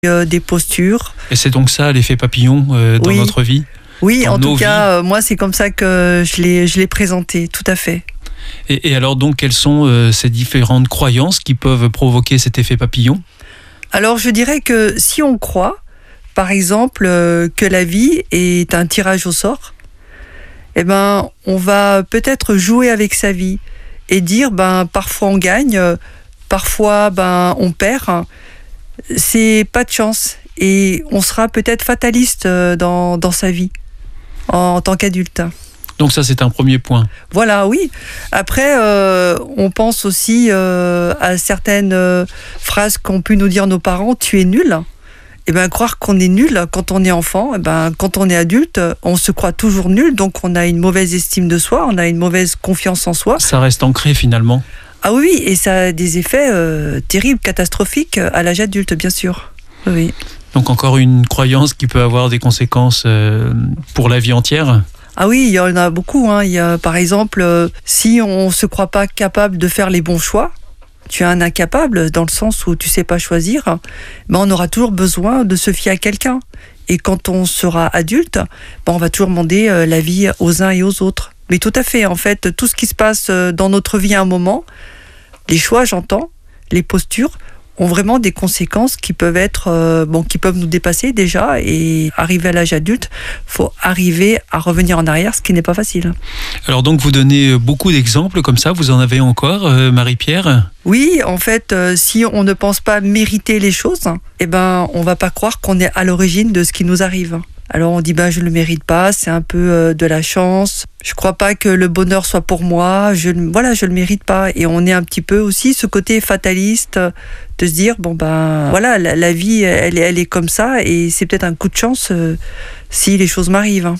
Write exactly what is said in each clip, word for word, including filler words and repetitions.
euh, des postures. Et c'est donc ça l'effet papillon euh, dans Oui. notre vie? Oui, Dans en nos tout cas, euh, moi, c'est comme ça que je l'ai, je l'ai présenté, tout à fait. Et, et alors donc, quelles sont euh, ces différentes croyances qui peuvent provoquer cet effet papillon? Alors, je dirais que si on croit, par exemple, euh, que la vie est un tirage au sort, eh ben, on va peut-être jouer avec sa vie et dire, ben, parfois on gagne, euh, parfois ben, on perd. C'est pas de chance. Et on sera peut-être fataliste euh, dans, dans sa vie, en, en tant qu'adulte. Donc ça, c'est un premier point. Voilà, oui. Après, euh, on pense aussi euh, à certaines euh, phrases qu'ont pu nous dire nos parents. Tu es nul. Et ben, croire qu'on est nul quand on est enfant, et ben, quand on est adulte, on se croit toujours nul. Donc, on a une mauvaise estime de soi, on a une mauvaise confiance en soi. Ça reste ancré finalement. Ah oui, et ça a des effets euh, terribles, catastrophiques à l'âge adulte, bien sûr. Oui. Donc encore une croyance qui peut avoir des conséquences euh, pour la vie entière. Ah oui, il y en a beaucoup. Hein. Il y a, par exemple, euh, si on ne se croit pas capable de faire les bons choix, tu es un incapable dans le sens où tu ne sais pas choisir, ben on aura toujours besoin de se fier à quelqu'un. Et quand on sera adulte, ben on va toujours demander euh, l'avis aux uns et aux autres. Mais tout à fait, en fait, tout ce qui se passe dans notre vie à un moment, les choix, j'entends, les postures, ont vraiment des conséquences qui peuvent être, euh, bon, qui peuvent nous dépasser déjà, et arriver à l'âge adulte, faut arriver à revenir en arrière, ce qui n'est pas facile. Alors donc vous donnez beaucoup d'exemples comme ça, vous en avez encore, euh, Marie-Pierre? Oui, en fait, euh, si on ne pense pas mériter les choses, eh ben, on va pas croire qu'on est à l'origine de ce qui nous arrive. Alors on dit ben je le mérite pas, c'est un peu euh, de la chance. Je crois pas que le bonheur soit pour moi. Je voilà, je le mérite pas. Et on est un petit peu aussi ce côté fataliste de se dire bon ben voilà la, la vie elle, elle est comme ça et c'est peut-être un coup de chance euh, si les choses m'arrivent.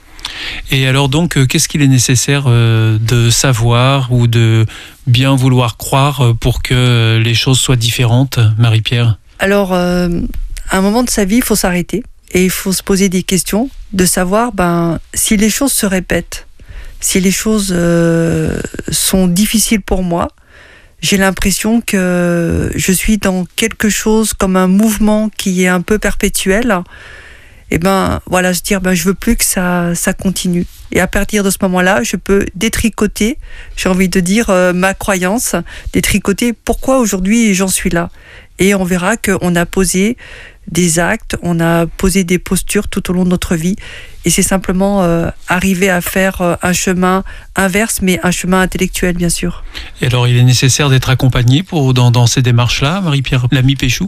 Et alors donc euh, qu'est-ce qu'il est nécessaire euh, de savoir ou de bien vouloir croire pour que les choses soient différentes, Marie-Pierre? Alors euh, à un moment de sa vie, il faut s'arrêter. Et il faut se poser des questions, de savoir ben, si les choses se répètent, si les choses euh, sont difficiles pour moi. J'ai l'impression que je suis dans quelque chose comme un mouvement qui est un peu perpétuel. Et ben voilà, se dire ben, je veux plus que ça, ça continue. Et à partir de ce moment-là, je peux détricoter, j'ai envie de dire, euh, ma croyance, détricoter pourquoi aujourd'hui j'en suis là. Et on verra qu'on a posé des actes, on a posé des postures tout au long de notre vie. Et c'est simplement euh, arriver à faire euh, un chemin inverse, mais un chemin intellectuel, bien sûr. Et alors, il est nécessaire d'être accompagné pour, dans, dans ces démarches-là, Marie-Pierre Lamy-Péchou?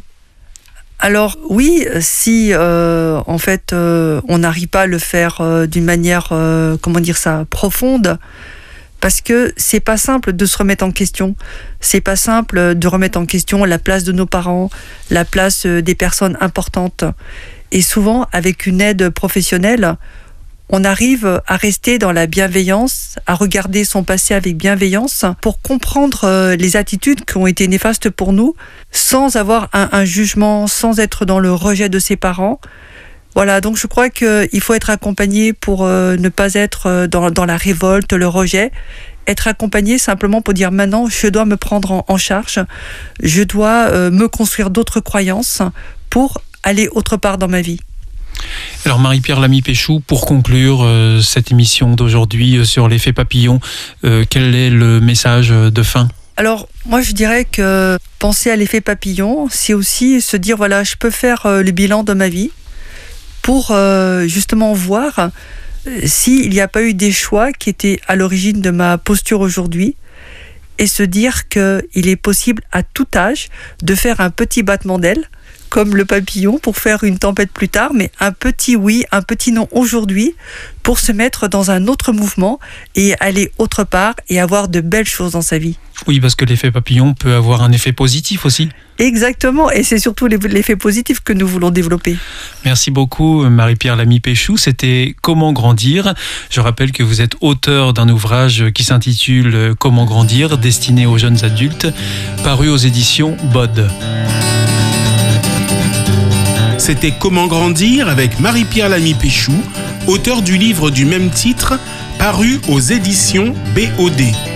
Alors oui, si euh, en fait euh, on n'arrive pas à le faire euh, d'une manière, euh, comment dire ça, profonde, parce que c'est pas simple de se remettre en question. C'est pas simple de remettre en question la place de nos parents, la place des personnes importantes. Et souvent, avec une aide professionnelle, on arrive à rester dans la bienveillance, à regarder son passé avec bienveillance pour comprendre les attitudes qui ont été néfastes pour nous, sans avoir un, un jugement, sans être dans le rejet de ses parents. Voilà, donc je crois qu'il faut être accompagné pour euh, ne pas être dans, dans la révolte, le rejet. Être accompagné simplement pour dire maintenant, je dois me prendre en, en charge, je dois euh, me construire d'autres croyances pour aller autre part dans ma vie. Alors Marie-Pierre Lamy-Péchou, pour conclure euh, cette émission d'aujourd'hui euh, sur l'effet papillon, euh, quel est le message de fin ? Alors, moi je dirais que penser à l'effet papillon, c'est aussi se dire, voilà, je peux faire euh, le bilan de ma vie, pour euh, justement voir euh, s'il n'y a pas eu des choix qui étaient à l'origine de ma posture aujourd'hui et se dire qu'il est possible à tout âge de faire un petit battement d'aile, comme le papillon, pour faire une tempête plus tard, mais un petit oui, un petit non aujourd'hui pour se mettre dans un autre mouvement et aller autre part et avoir de belles choses dans sa vie. Oui, parce que l'effet papillon peut avoir un effet positif aussi. Exactement, et c'est surtout l'effet positif que nous voulons développer. Merci beaucoup Marie-Pierre Lamy-Péchou, c'était Comment grandir. Je rappelle que vous êtes auteur d'un ouvrage qui s'intitule Comment grandir, destiné aux jeunes adultes, paru aux éditions B O D. C'était Comment grandir avec Marie-Pierre Lamy-Péchou, auteur du livre du même titre, paru aux éditions B O D.